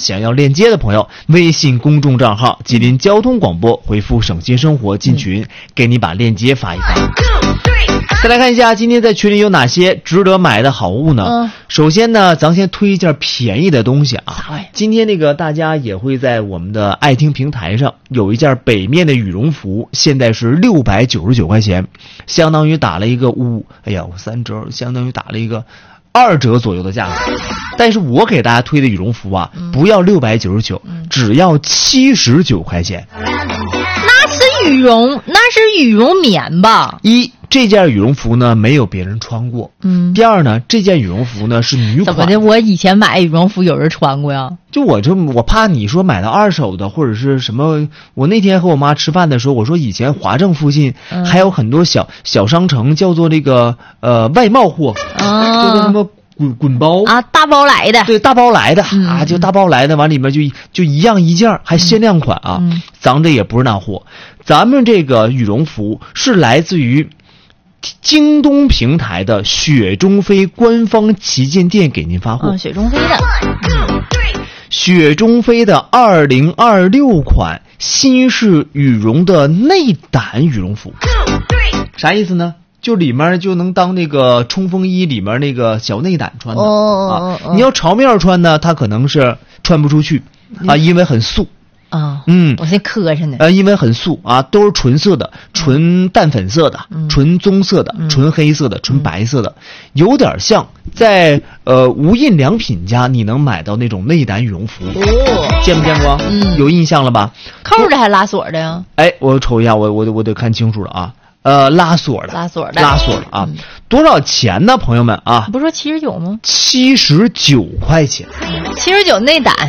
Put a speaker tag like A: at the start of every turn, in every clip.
A: 想要链接的朋友，微信公众账号吉林交通广播，回复省心生活进群，给你把链接发一发。再来看一下今天在群里有哪些值得买的好物呢？首先呢，咱先推一件便宜的东西啊。今天那个大家也会在我们的爱听平台上有一件北面的羽绒服，现在是699块钱，相当于打了一个3折，相当于打了一个2折左右的价格。但是我给大家推的羽绒服啊，不要699，只要79块钱。
B: 那是羽绒棉吧？
A: 这件羽绒服呢没有别人穿过。第二呢，这件羽绒服呢是女款。
B: 怎么的？我以前买羽绒服有人穿过呀？
A: 我怕你说买到二手的或者是什么。我那天和我妈吃饭的时候，我说以前华政附近还有很多小商城，叫做这个外贸货，叫做什么滚包
B: 啊，大包来的。
A: 对，大包来的啊，就大包来的，完里面就一样一件，还限量款啊。咱这也不是那货，咱们这个羽绒服是来自于京东平台的雪中飞官方旗舰店给您发货。
B: 雪中飞的。
A: 雪中飞的2026款新式羽绒的内胆羽绒服。啥意思呢？就里面就能当那个冲锋衣里面那个小内胆穿的。你要朝面穿呢，它可能是穿不出去啊，因为很素。
B: 我先磕碜呢。
A: 因为很素啊，都是纯色的，纯淡粉色的，纯棕色的，纯黑色的，纯白色的，有点像在无印良品家你能买到那种内胆羽绒服。见没见过？有印象了吧？
B: 扣的还拉锁的呀？
A: 我瞅一下，我得看清楚了啊。拉锁的啊。多少钱呢，朋友们啊？
B: 不是说79吗
A: ？79块钱。
B: 79内胆。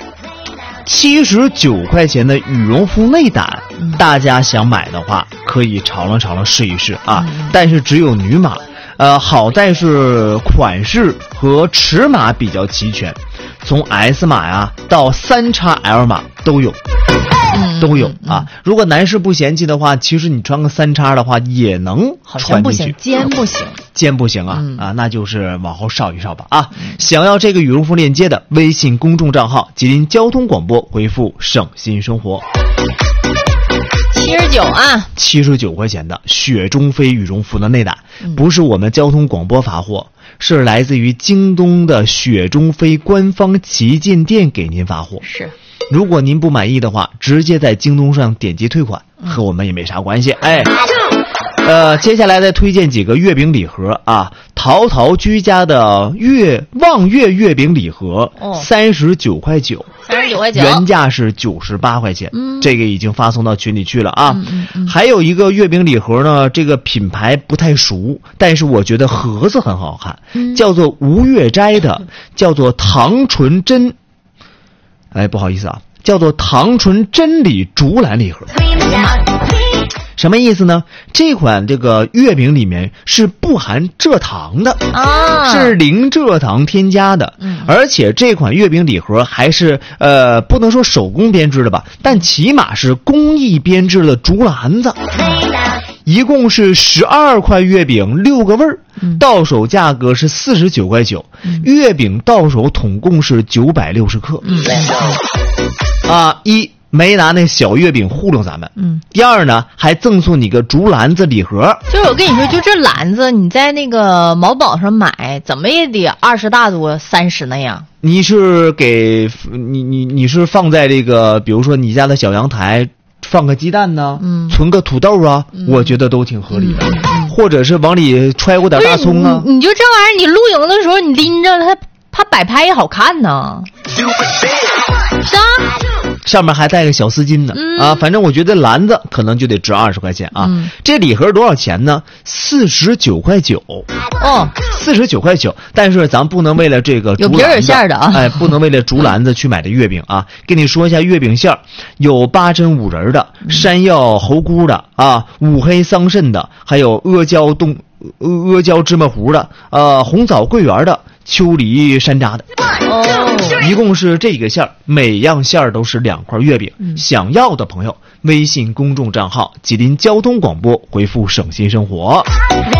A: 79块钱的羽绒服内胆，大家想买的话可以尝了试一试啊。但是只有女码，好在是款式和尺码比较齐全，从 S 码呀到3XL 码都有。啊。如果男士不嫌弃的话，其实你穿个3X的话也能穿进去。肩不行啊，那就是往后稍一稍吧啊。想要这个羽绒服链接的，微信公众账号吉林交通广播，回复省心生活。79块钱的雪中飞羽绒服的内胆，不是我们交通广播发货，是来自于京东的雪中飞官方旗舰店给您发货。
B: 是。
A: 如果您不满意的话，直接在京东上点击退款，和我们也没啥关系。接下来再推荐几个月饼礼盒啊，陶陶居家的望月月饼礼盒，39块9，原价是98块钱，这个已经发送到群里去了啊。还有一个月饼礼盒呢，这个品牌不太熟，但是我觉得盒子很好看，叫做吴月斋的，叫做糖醇真。不好意思啊，叫做糖醇真理竹篮礼盒。什么意思呢？这款这个月饼里面是不含蔗糖的是零蔗糖添加的，而且这款月饼礼盒还是不能说手工编织的吧，但起码是工艺编织的竹篮子。一共是12块月饼6个味儿，到手价格是49块9，月饼到手总共是960克。没拿那小月饼糊弄咱们。第二呢，还赠送你个竹篮子礼盒。
B: 就是我跟你说，就这篮子，你在那个某宝上买，怎么也得20大多30那样。
A: 你是给你是放在这个，比如说你家的小阳台，放个鸡蛋呢，存个土豆啊，我觉得都挺合理的。或者是往里揣过点大葱啊。
B: 你就这玩意儿，你露营的时候你拎着它，怕摆拍也好看呢。是啊。
A: 上面还带个小丝巾呢，反正我觉得篮子可能就得值20块钱啊。这礼盒多少钱呢？49块9。49块9。但是咱不能为了这个竹篮子，有皮儿有馅的啊，不能为了竹篮子去买这月饼啊。跟你说一下月饼馅儿，有8珍5仁的，山药猴菇的啊，五黑桑葚的，还有阿胶芝麻糊的，红枣桂圆的，秋梨山楂的。一共是这个馅儿，每样馅儿都是2块月饼。想要的朋友，微信公众账号吉林交通广播，回复省心生活。